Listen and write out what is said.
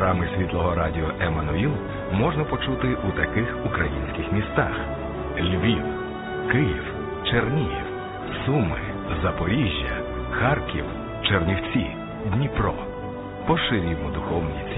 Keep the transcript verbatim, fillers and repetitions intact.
Програми Світлого Радіо «Еммануїл» можна почути у таких українських містах: Львів, Київ, Чернігів, Суми, Запоріжжя, Харків, Чернівці, Дніпро. Поширюємо духовні